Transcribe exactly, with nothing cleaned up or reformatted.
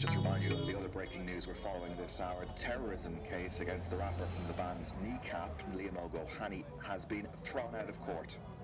Just to remind you of the other breaking news we're following this hour. The terrorism case against the rapper from the band Kneecap, Liam O'Gohany, has been thrown out of court.